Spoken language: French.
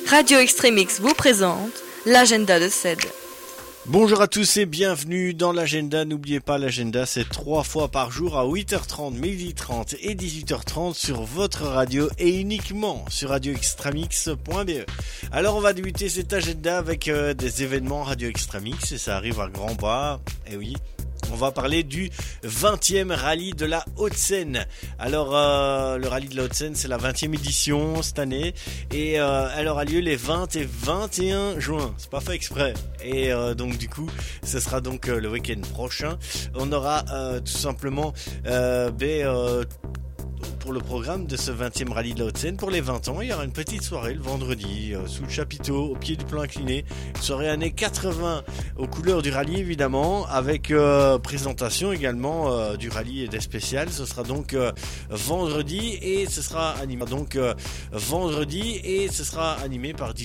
Radio Extremix vous présente l'agenda de CED. Bonjour à tous et bienvenue dans l'agenda. N'oubliez pas, l'agenda c'est 3 fois par jour à 8h30, 12h30 et 18h30 sur votre radio et uniquement sur radioextremix.be. Alors on va débuter cet agenda avec des événements Radio Extremix et ça arrive à grands pas. Et oui, on va parler du 20e rallye de la Haute-Seine. Alors le rallye de la Haute-Seine, c'est la 20e édition cette année et elle aura lieu les 20 et 21 juin. C'est pas fait exprès. Et donc du coup, ce sera donc le week-end prochain. On aura tout simplement pour le programme de ce 20e rallye de la Haute-Seine, pour les 20 ans, il y aura une petite soirée le vendredi, sous le chapiteau, au pied du plan incliné, une soirée années 80, aux couleurs du rallye évidemment, avec présentation également du rallye et des spéciales. Ce sera donc vendredi et ce sera animé par DJ